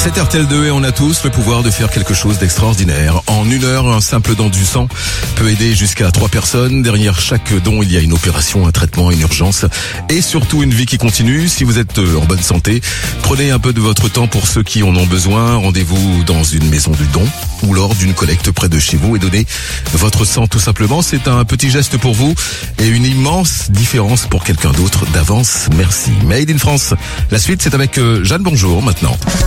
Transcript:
C'est RTL2 et on a tous le pouvoir de faire quelque chose d'extraordinaire. En 1 heure, un simple don du sang peut aider jusqu'à 3 personnes. Derrière chaque don, il y a une opération, un traitement, une urgence et surtout une vie qui continue. Si vous êtes en bonne santé, prenez un peu de votre temps pour ceux qui en ont besoin. Rendez-vous dans une maison du don ou lors d'une collecte près de chez vous et donnez votre sang tout simplement. C'est un petit geste pour vous et une immense différence pour quelqu'un d'autre. D'avance, merci. Made in France. La suite, c'est avec Jeanne Bonjour maintenant.